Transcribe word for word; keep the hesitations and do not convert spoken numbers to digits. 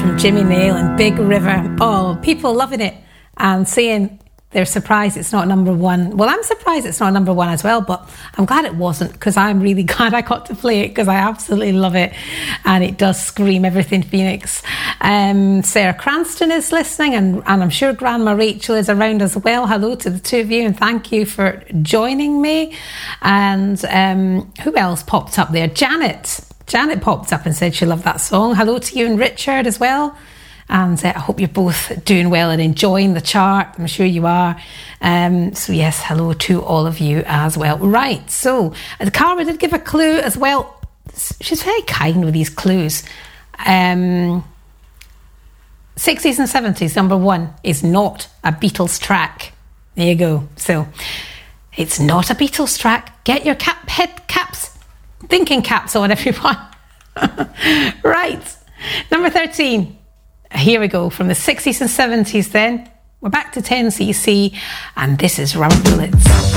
from Jimmy Nail and Big River. Oh, people loving it and saying they're surprised it's not number one. Well, I'm surprised it's not number one as well, but I'm glad it wasn't, because I'm really glad I got to play it, because I absolutely love it and it does scream everything Phoenix. Um, Sarah Cranston is listening, and, and I'm sure Grandma Rachel is around as well. Hello to the two of you and thank you for joining me. And um, who else popped up there? Janet. Janet popped up and said she loved that song. Hello to you and Richard as well. And uh, I hope you're both doing well and enjoying the chart. I'm sure you are. Um, so yes, hello to all of you as well. Right, so uh, Karma did give a clue as well. She's very kind with these clues. Um, sixties and seventies, number one, is not a Beatles track. There you go. So it's not a Beatles track. Get your cap head caps, thinking caps on, everyone. Right, number thirteen. Here we go, from the sixties and seventies then. We're back to ten C C, and this is Rubber Bullets.